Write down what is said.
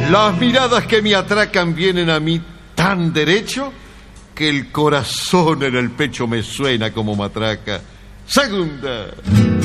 Las miradas que me atracan vienen a mí tan derecho que el corazón en el pecho me suena como matraca. Segunda.